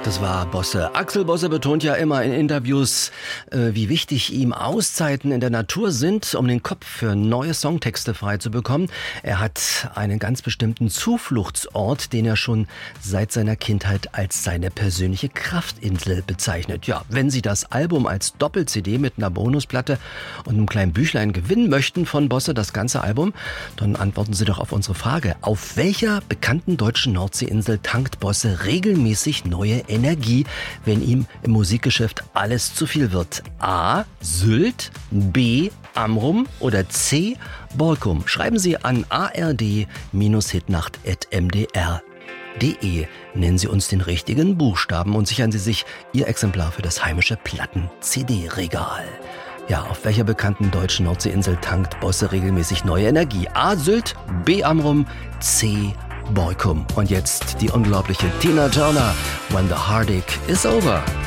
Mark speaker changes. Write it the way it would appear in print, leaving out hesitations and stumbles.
Speaker 1: Das war Bosse. Axel Bosse betont ja immer in Interviews, wie wichtig ihm Auszeiten in der Natur sind, um den Kopf für neue Songtexte frei zu bekommen. Er hat einen ganz bestimmten Zufluchtsort, den er schon seit seiner Kindheit als seine persönliche Kraftinsel bezeichnet. Ja, wenn Sie das Album als Doppel-CD mit einer Bonusplatte und einem kleinen Büchlein gewinnen möchten von Bosse, das ganze Album, dann antworten Sie doch auf unsere Frage. Auf welcher bekannten deutschen Nordseeinsel tankt Bosse regelmäßig neue Energie, wenn ihm im Musikgeschäft alles zu viel wird? A. Sylt, Amrum oder C. Borkum? Schreiben Sie an ard-hitnacht@mdr.de. Nennen Sie uns den richtigen Buchstaben und sichern Sie sich Ihr Exemplar für das heimische Platten-CD-Regal. Ja, auf welcher bekannten deutschen Nordseeinsel tankt Bosse regelmäßig neue Energie? A. Sylt, B. Amrum, C. Borkum. Und jetzt die unglaubliche Tina Turner, When the Heartache is Over.